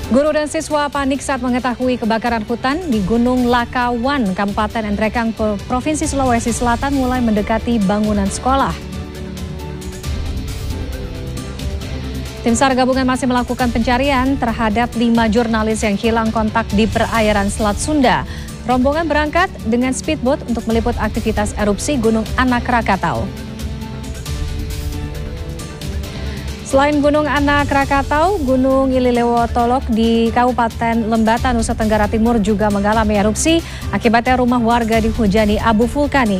Guru dan siswa panik saat mengetahui kebakaran hutan di Gunung Lakawan, Kabupaten Endrekang, Provinsi Sulawesi Selatan mulai mendekati bangunan sekolah. Tim SAR gabungan masih melakukan pencarian terhadap 5 jurnalis yang hilang kontak di perairan Selat Sunda. Rombongan berangkat dengan speedboat untuk meliput aktivitas erupsi Gunung Anak Rakatau. Selain Gunung Anak Rakatau, Gunung Ililewotolok di Kabupaten Lembata, Nusa Tenggara Timur juga mengalami erupsi. Akibatnya rumah warga dihujani abu vulkanik.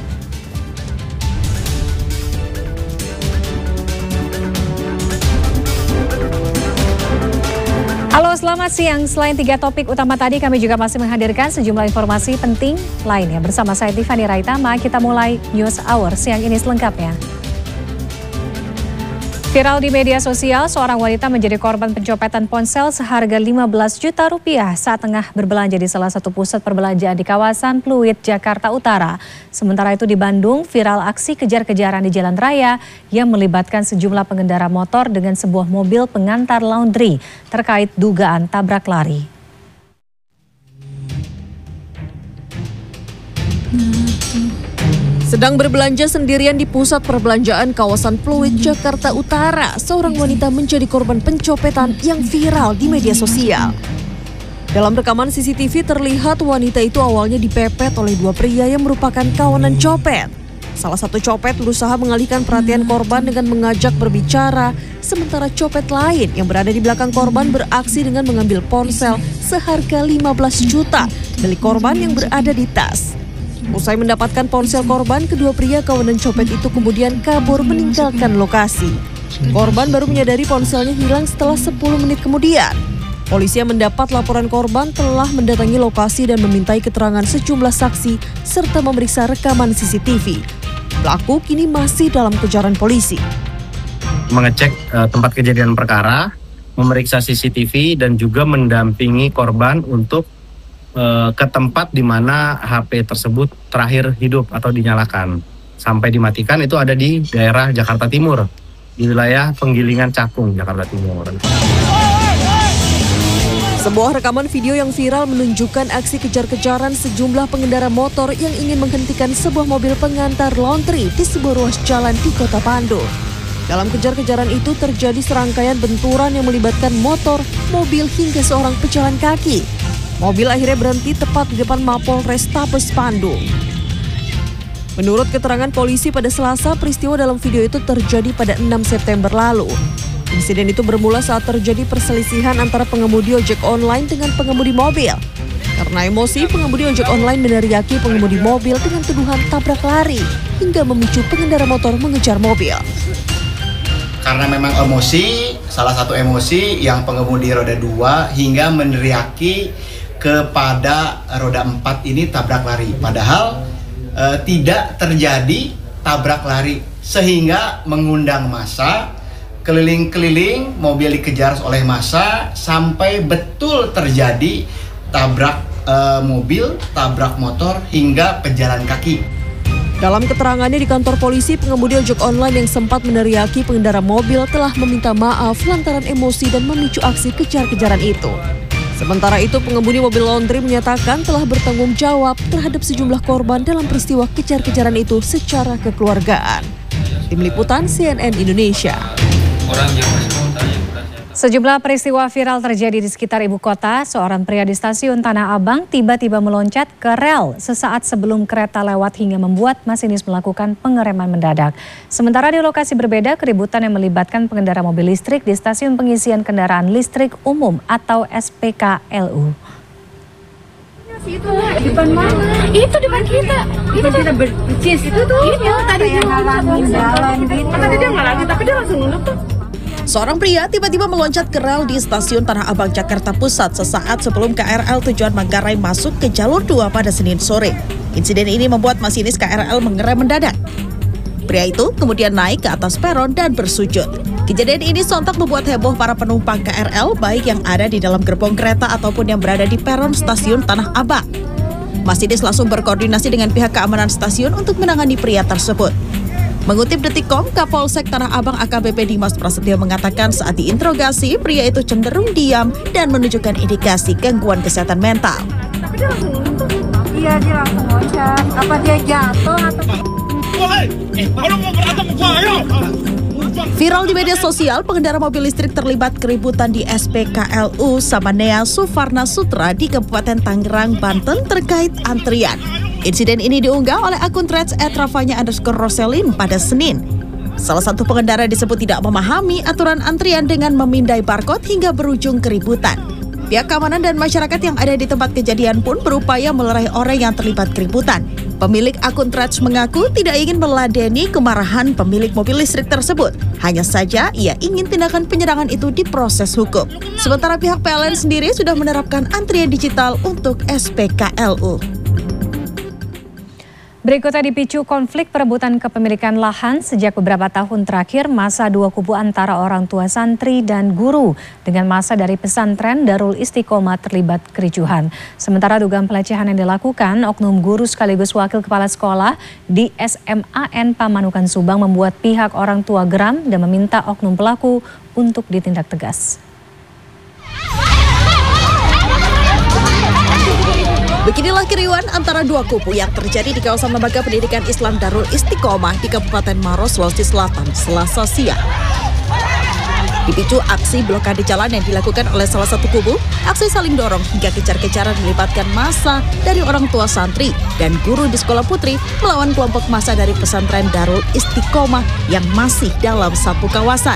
Halo, selamat siang. Selain 3 topik utama tadi, kami juga masih menghadirkan sejumlah informasi penting lainnya. Bersama saya Tiffany Raitama, kita mulai News Hour siang ini selengkapnya. Viral di media sosial, seorang wanita menjadi korban pencopetan ponsel seharga 15 juta rupiah saat tengah berbelanja di salah satu pusat perbelanjaan di kawasan Pluit, Jakarta Utara. Sementara itu di Bandung, viral aksi kejar-kejaran di jalan raya yang melibatkan sejumlah pengendara motor dengan sebuah mobil pengantar laundry terkait dugaan tabrak lari. Sedang berbelanja sendirian di pusat perbelanjaan kawasan Pluit, Jakarta Utara, seorang wanita menjadi korban pencopetan yang viral di media sosial. Dalam rekaman CCTV terlihat wanita itu awalnya dipepet oleh 2 pria yang merupakan kawanan copet. Salah satu copet berusaha mengalihkan perhatian korban dengan mengajak berbicara, sementara copet lain yang berada di belakang korban beraksi dengan mengambil ponsel seharga 15 juta milik korban yang berada di tas. Usai mendapatkan ponsel korban, kedua pria kawanan copet itu kemudian kabur meninggalkan lokasi. Korban baru menyadari ponselnya hilang setelah 10 menit kemudian. Polisi yang mendapat laporan korban telah mendatangi lokasi dan memintai keterangan sejumlah saksi serta memeriksa rekaman CCTV. Pelaku kini masih dalam kejaran polisi. Mengecek tempat kejadian perkara, memeriksa CCTV dan juga mendampingi korban untuk ke tempat di mana HP tersebut terakhir hidup atau dinyalakan. Sampai dimatikan itu ada di daerah Jakarta Timur, di wilayah Penggilingan Cakung, Jakarta Timur. Sebuah rekaman video yang viral menunjukkan aksi kejar-kejaran sejumlah pengendara motor yang ingin menghentikan sebuah mobil pengantar laundry di sebuah ruas jalan di Kota Bandung. Dalam kejar-kejaran itu terjadi serangkaian benturan yang melibatkan motor, mobil hingga seorang pejalan kaki. Mobil akhirnya berhenti tepat di depan Mapolrestabes Bandung. Menurut keterangan polisi pada Selasa, peristiwa dalam video itu terjadi pada 6 September lalu. Insiden itu bermula saat terjadi perselisihan antara pengemudi ojek online dengan pengemudi mobil. Karena emosi, pengemudi ojek online meneriaki pengemudi mobil dengan tuduhan tabrak lari hingga memicu pengendara motor mengejar mobil. Karena memang emosi, salah satu emosi yang pengemudi roda 2 hingga meneriaki kepada roda 4 ini tabrak lari. Padahal tidak terjadi tabrak lari sehingga mengundang massa, keliling-keliling, mobil dikejar oleh massa sampai betul terjadi tabrak mobil, tabrak motor hingga pejalan kaki. Dalam keterangannya di kantor polisi, pengemudi ojek online yang sempat meneriaki pengendara mobil telah meminta maaf lantaran emosi dan memicu aksi kejar-kejaran itu. Sementara itu, pengemudi mobil laundry menyatakan telah bertanggung jawab terhadap sejumlah korban dalam peristiwa kejar-kejaran itu secara kekeluargaan. Tim Liputan CNN Indonesia. Sejumlah peristiwa viral terjadi di sekitar ibu kota. Seorang pria di stasiun Tanah Abang tiba-tiba meloncat ke rel sesaat sebelum kereta lewat hingga membuat masinis melakukan pengereman mendadak. Sementara di lokasi berbeda, keributan yang melibatkan pengendara mobil listrik di stasiun pengisian kendaraan listrik umum atau SPKLU. Itu depan mana? Itu depan kita. Itu kita bercis itu tuh. Itu tadi dia ngalangin jalan gitu. Tadi dia ngalangin tapi dia langsung nunduk tuh. Seorang pria tiba-tiba meloncat ke rel di stasiun Tanah Abang, Jakarta Pusat sesaat sebelum KRL tujuan Manggarai masuk ke jalur 2 pada Senin sore. Insiden ini membuat masinis KRL mengerem mendadak. Pria itu kemudian naik ke atas peron dan bersujud. Kejadian ini sontak membuat heboh para penumpang KRL, baik yang ada di dalam gerbong kereta ataupun yang berada di peron stasiun Tanah Abang. Masinis langsung berkoordinasi dengan pihak keamanan stasiun untuk menangani pria tersebut. Mengutip Detikcom, Kapolsek Tanah Abang AKBP Dimas Prasetyo mengatakan saat diinterogasi, pria itu cenderung diam dan menunjukkan indikasi gangguan kesehatan mental. Tapi dia langsung nyentuh. Iya, dia langsung loncat. Apa dia jatuh atau... Viral di media sosial, pengendara mobil listrik terlibat keributan di SPKLU Samanea Suvarna Sutra di Kabupaten Tangerang, Banten terkait antrian. Insiden ini diunggah oleh akun threads @rafanya_roselin pada Senin. Salah satu pengendara disebut tidak memahami aturan antrian dengan memindai barcode hingga berujung keributan. Pihak keamanan dan masyarakat yang ada di tempat kejadian pun berupaya melerai orang yang terlibat keributan. Pemilik akun threads mengaku tidak ingin meladeni kemarahan pemilik mobil listrik tersebut. Hanya saja ia ingin tindakan penyerangan itu diproses hukum. Sementara pihak PLN sendiri sudah menerapkan antrian digital untuk SPKLU. Berikutnya dipicu konflik perebutan kepemilikan lahan sejak beberapa tahun terakhir masa dua kubu antara orang tua santri dan guru dengan masa dari pesantren Darul Istiqomah terlibat kericuhan. Sementara dugaan pelecehan yang dilakukan oknum guru sekaligus wakil kepala sekolah di SMAN Pamanukan Subang membuat pihak orang tua geram dan meminta oknum pelaku untuk ditindak tegas. Beginilah keriuhan antara dua kubu yang terjadi di kawasan Lembaga Pendidikan Islam Darul Istiqomah di Kabupaten Maros, Sulawesi Selatan, Selasa siang. Dipicu aksi blokade jalan yang dilakukan oleh salah satu kubu, aksi saling dorong hingga kejar-kejaran melibatkan massa dari orang tua santri dan guru di sekolah putri melawan kelompok massa dari pesantren Darul Istiqomah yang masih dalam satu kawasan.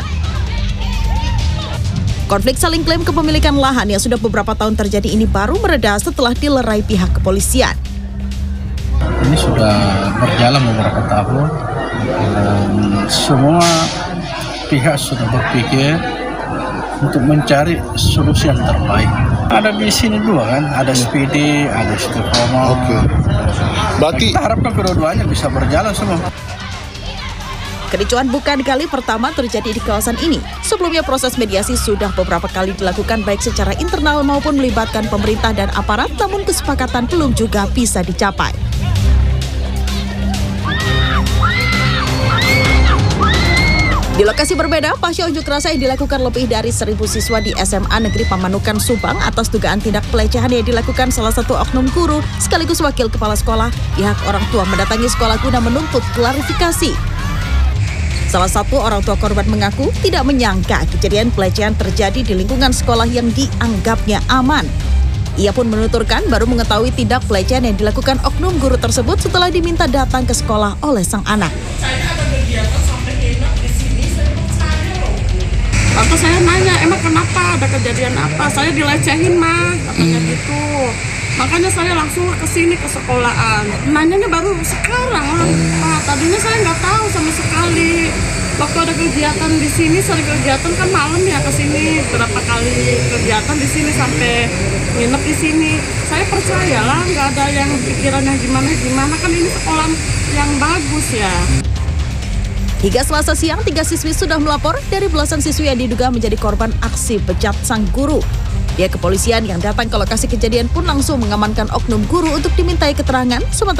Konflik saling klaim kepemilikan lahan yang sudah beberapa tahun terjadi ini baru mereda setelah dilerai pihak kepolisian. Ini sudah berjalan beberapa tahun dan semua pihak sudah berpikir untuk mencari solusi yang terbaik. Ada di sini dua kan, ada SPD, ada Istiqomah. Oke. Berarti kita harapkan kedua-duanya bisa berjalan semua. Kericuhan bukan kali pertama terjadi di kawasan ini. Sebelumnya proses mediasi sudah beberapa kali dilakukan baik secara internal maupun melibatkan pemerintah dan aparat, namun kesepakatan belum juga bisa dicapai. Di lokasi berbeda, pasca unjuk rasa yang dilakukan lebih dari 1.000 siswa di SMA Negeri Pamanukan Subang atas dugaan tindak pelecehan yang dilakukan salah satu oknum guru sekaligus wakil kepala sekolah. Pihak orang tua mendatangi sekolah guna menuntut klarifikasi. Salah satu orang tua korban mengaku tidak menyangka kejadian pelecehan terjadi di lingkungan sekolah yang dianggapnya aman. Ia pun menuturkan baru mengetahui tindak pelecehan yang dilakukan oknum guru tersebut setelah diminta datang ke sekolah oleh sang anak. Lalu saya nanya, emang kenapa, ada kejadian apa? Saya dilecehin mah, katanya gitu. Makanya saya langsung ke sini ke sekolahan. Nanyanya baru sekarang. Tadinya saya nggak tahu sama sekali. Waktu ada kegiatan di sini, sering kegiatan kan malam ya ke sini. Berapa kali kegiatan di sini sampai nginep di sini. Saya percayalah nggak ada yang pikirannya gimana kan ini sekolah yang bagus ya. Hingga Selasa siang, 3 siswi sudah melapor dari belasan siswi yang diduga menjadi korban aksi bejat sang guru. Pihak kepolisian yang datang ke lokasi kejadian pun langsung mengamankan oknum guru untuk dimintai keterangan.